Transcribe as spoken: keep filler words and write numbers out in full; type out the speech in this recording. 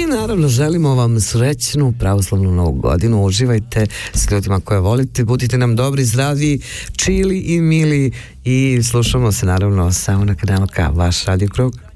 naravno želimo vam srećnu pravoslavnu novu godinu. Uživajte s ljudima koje volite, budite nam dobri, zdravi, čili i mili i slušamo se naravno samo na kanalu K, vaš Radio Krug.